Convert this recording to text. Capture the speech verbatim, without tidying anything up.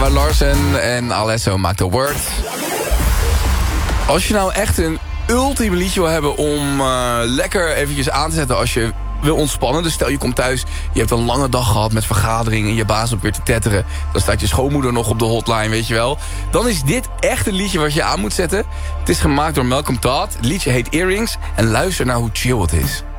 Eva Larsen en Alesso maakt The Word. Als je nou echt een ultieme liedje wil hebben om uh, lekker eventjes aan te zetten als je wil ontspannen. Dus stel je komt thuis, je hebt een lange dag gehad met vergaderingen en je baas op weer te tetteren. Dan staat je schoonmoeder nog op de hotline, weet je wel. Dan is dit echt een liedje wat je aan moet zetten. Het is gemaakt door Malcolm Todd. Het liedje heet Earrings en luister naar hoe chill het is.